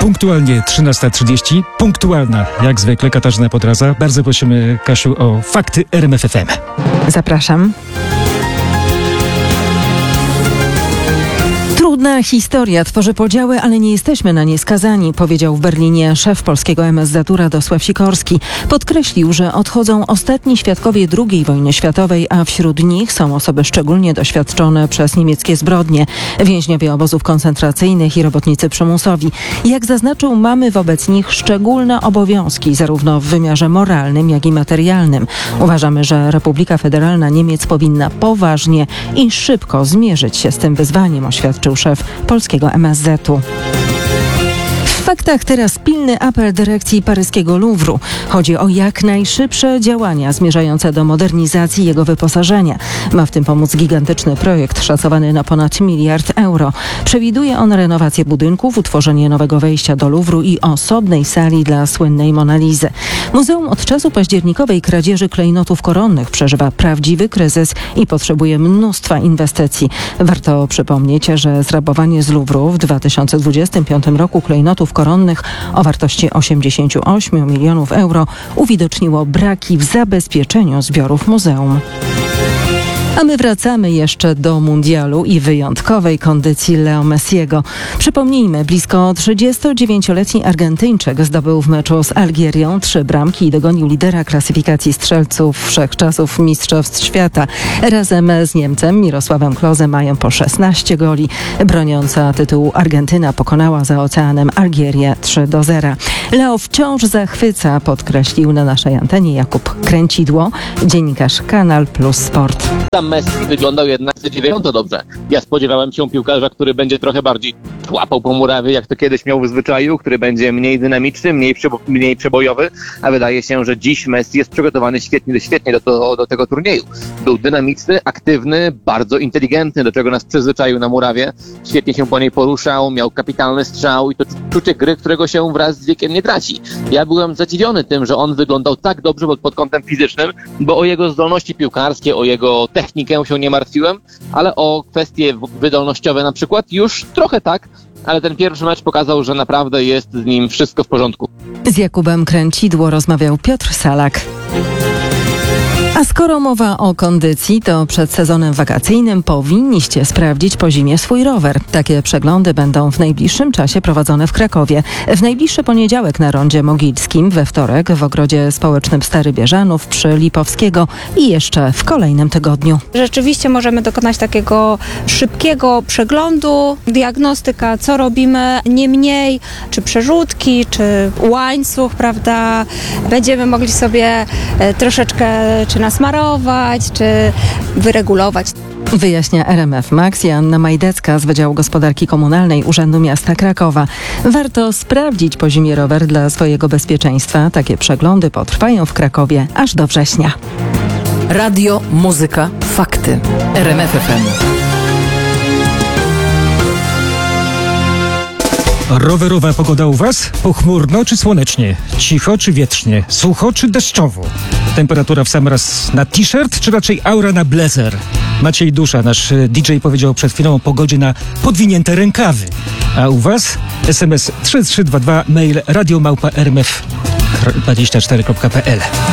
Punktualnie 13:30. Punktualna, jak zwykle, Katarzyna Podraza. Bardzo prosimy, Kasiu, o fakty RMF FM. Zapraszam. Trudna historia tworzy podziały, ale nie jesteśmy na nie skazani, powiedział w Berlinie szef polskiego MSZ Radosław Sikorski. Podkreślił, że odchodzą ostatni świadkowie II wojny światowej, a wśród nich są osoby szczególnie doświadczone przez niemieckie zbrodnie, więźniowie obozów koncentracyjnych i robotnicy przymusowi. Jak zaznaczył, mamy wobec nich szczególne obowiązki, zarówno w wymiarze moralnym, jak i materialnym. Uważamy, że Republika Federalna Niemiec powinna poważnie i szybko zmierzyć się z tym wyzwaniem, oświadczył szef polskiego MSZ-u. W faktach teraz pilny apel dyrekcji paryskiego Louvru. Chodzi o jak najszybsze działania zmierzające do modernizacji jego wyposażenia. Ma w tym pomóc gigantyczny projekt szacowany na ponad 1 miliard euro. Przewiduje on renowację budynków, utworzenie nowego wejścia do Louvru i osobnej sali dla słynnej Monalizy. Muzeum od czasu październikowej kradzieży klejnotów koronnych przeżywa prawdziwy kryzys i potrzebuje mnóstwa inwestycji. Warto przypomnieć, że zrabowanie z Louvru w 2025 roku klejnotów koronnych o wartości 88 milionów euro uwidoczniło braki w zabezpieczeniu zbiorów muzeum. A my wracamy jeszcze do mundialu i wyjątkowej kondycji Leo Messiego. Przypomnijmy, blisko 39-letni Argentyńczyk zdobył w meczu z Algierią 3 bramki i dogonił lidera klasyfikacji strzelców wszechczasów Mistrzostw Świata. Razem z Niemcem Mirosławem Klose mają po 16 goli. Broniąca tytułu Argentyna pokonała za oceanem Algierię 3-0. Leo wciąż zachwyca, podkreślił na naszej antenie Jakub Kręcidło, dziennikarz Kanal Plus Sport. Messi wyglądał jednak zadziwiająco dobrze. Ja spodziewałem się piłkarza, który będzie trochę bardziej łapał po murawie, jak to kiedyś miał w zwyczaju, który będzie mniej dynamiczny, mniej przebojowy, a wydaje się, że dziś Messi jest przygotowany świetnie do tego turnieju. Był dynamiczny, aktywny, bardzo inteligentny, do czego nas przyzwyczaił na murawie. Świetnie się po niej poruszał, miał kapitalny strzał i to czucie gry, którego się wraz z wiekiem nie traci. Ja byłem zadziwiony tym, że on wyglądał tak dobrze pod kątem fizycznym, bo o jego zdolności piłkarskie, o jego technikę się nie martwiłem, ale o kwestie wydolnościowe na przykład już trochę tak, ale ten pierwszy mecz pokazał, że naprawdę jest z nim wszystko w porządku. Z Jakubem Kręcidło rozmawiał Piotr Salak. A skoro mowa o kondycji, to przed sezonem wakacyjnym powinniście sprawdzić po zimie swój rower. Takie przeglądy będą w najbliższym czasie prowadzone w Krakowie. W najbliższy poniedziałek na Rondzie Mogilskim, we wtorek w Ogrodzie Społecznym Stary Bieżanów przy Lipowskiego i jeszcze w kolejnym tygodniu. Rzeczywiście możemy dokonać takiego szybkiego przeglądu, diagnostyka, co robimy, nie mniej, czy przerzutki, czy łańcuch, prawda. Będziemy mogli sobie troszeczkę czy nasmarować, czy wyregulować. Wyjaśnia RMF Max i Anna Majdecka z Wydziału Gospodarki Komunalnej Urzędu Miasta Krakowa. Warto sprawdzić po zimie rower dla swojego bezpieczeństwa. Takie przeglądy potrwają w Krakowie aż do września. Radio, muzyka, fakty. RMF FM. Rowerowa pogoda u Was? Pochmurno czy słonecznie? Cicho czy wietrznie? Sucho czy deszczowo? Temperatura w sam raz na t-shirt czy raczej aura na blazer? Maciej Dusza, nasz DJ, powiedział przed chwilą o pogodzie na podwinięte rękawy. A u Was? SMS 3322, mail radio@rmf24.pl.